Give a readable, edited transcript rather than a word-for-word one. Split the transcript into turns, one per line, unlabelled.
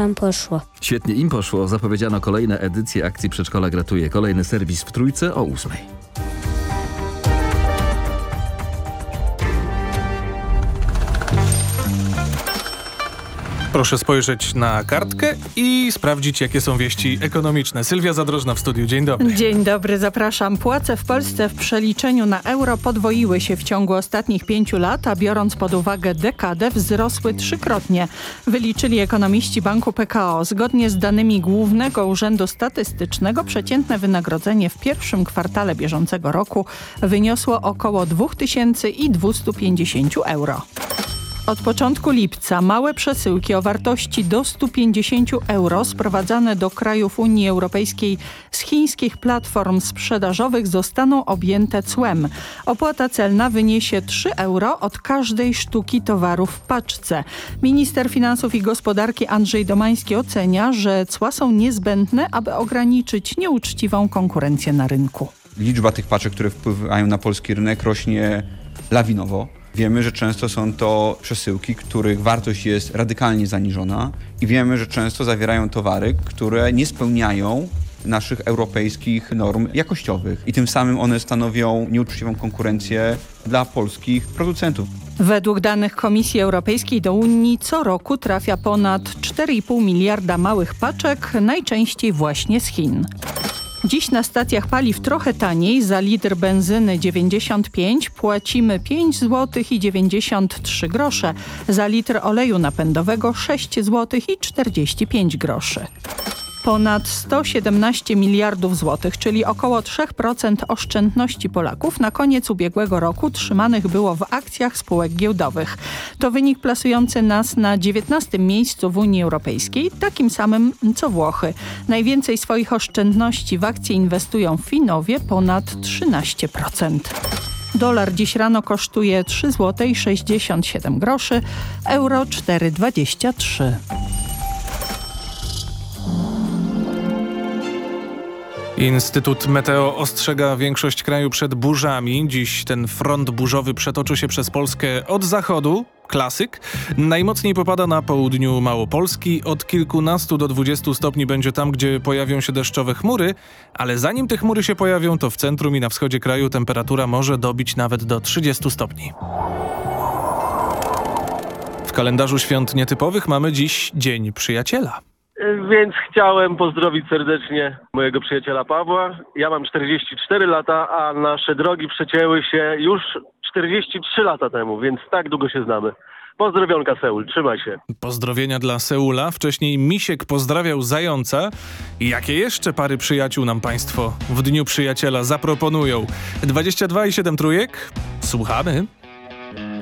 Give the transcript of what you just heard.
wam poszło?
Świetnie im poszło. Zapowiedziano kolejne edycje akcji Przedszkola Gratuje. Kolejny serwis w Trójce o 8:00.
Proszę spojrzeć na kartkę i sprawdzić, jakie są wieści ekonomiczne. Sylwia Zadrożna w studiu. Dzień dobry.
Dzień dobry, zapraszam. Płace w Polsce w przeliczeniu na euro podwoiły się w ciągu ostatnich 5 lat, a biorąc pod uwagę dekadę wzrosły 3-krotnie. Wyliczyli ekonomiści Banku PKO. Zgodnie z danymi Głównego Urzędu Statystycznego przeciętne wynagrodzenie w pierwszym kwartale bieżącego roku wyniosło około 2250 euro. Od początku lipca małe przesyłki o wartości do 150 euro sprowadzane do krajów Unii Europejskiej z chińskich platform sprzedażowych zostaną objęte cłem. Opłata celna wyniesie 3 euro od każdej sztuki towaru w paczce. Minister Finansów i Gospodarki Andrzej Domański ocenia, że cła są niezbędne, aby ograniczyć nieuczciwą konkurencję na rynku.
Liczba tych paczek, które wpływają na polski rynek, rośnie lawinowo. Wiemy, że często są to przesyłki, których wartość jest radykalnie zaniżona i wiemy, że często zawierają towary, które nie spełniają naszych europejskich norm jakościowych i tym samym one stanowią nieuczciwą konkurencję dla polskich producentów.
Według danych Komisji Europejskiej do Unii co roku trafia ponad 4,5 miliarda małych paczek, najczęściej właśnie z Chin. Dziś na stacjach paliw trochę taniej, za litr benzyny 95 płacimy 5 zł i 93 grosze, za litr oleju napędowego 6 zł i 45 groszy. Ponad 117 miliardów złotych, czyli około 3% oszczędności Polaków na koniec ubiegłego roku trzymanych było w akcjach spółek giełdowych. To wynik plasujący nas na 19. miejscu w Unii Europejskiej, takim samym co Włochy. Najwięcej swoich oszczędności w akcje inwestują Finowie, ponad 13%. Dolar dziś rano kosztuje 3 zł i 67 groszy, euro 4,23.
Instytut Meteo ostrzega większość kraju przed burzami. Dziś ten front burzowy przetoczy się przez Polskę od zachodu. Klasyk. Najmocniej popada na południu Małopolski. Od kilkunastu do 20 stopni będzie tam, gdzie pojawią się deszczowe chmury, ale zanim te chmury się pojawią, to w centrum i na wschodzie kraju temperatura może dobić nawet do 30 stopni. W kalendarzu świąt nietypowych mamy dziś Dzień Przyjaciela.
Więc chciałem pozdrowić serdecznie mojego przyjaciela Pawła. Ja mam 44 lata, a nasze drogi przecięły się już 43 lata temu, więc tak długo się znamy. Pozdrowionka Seul, trzymaj się.
Pozdrowienia dla Seula. Wcześniej Misiek pozdrawiał Zająca. Jakie jeszcze pary przyjaciół nam państwo w Dniu Przyjaciela zaproponują? 22,7 trójek? Słuchamy.